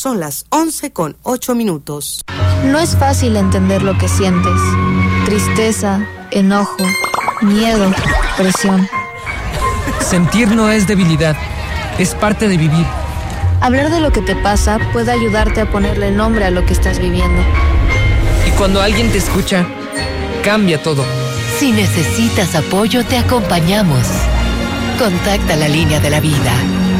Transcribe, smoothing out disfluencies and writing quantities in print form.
Son las 11:08. No es fácil entender lo que sientes. Tristeza, enojo, miedo, presión. Sentir no es debilidad, es parte de vivir. Hablar de lo que te pasa puede ayudarte a ponerle nombre a lo que estás viviendo. Y cuando alguien te escucha, cambia todo. Si necesitas apoyo, te acompañamos. Contacta la Línea de la Vida